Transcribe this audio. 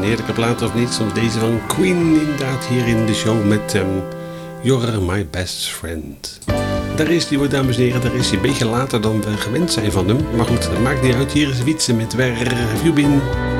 heerlijke plaat of niet? Zoals deze van Queen inderdaad hier in de show met You're My Best Friend. Daar is die hoor, dames en heren. Daar is hij een beetje later dan we gewend zijn van hem. Maar goed, dat maakt niet uit. Hier is Wietse met Where Have You Been?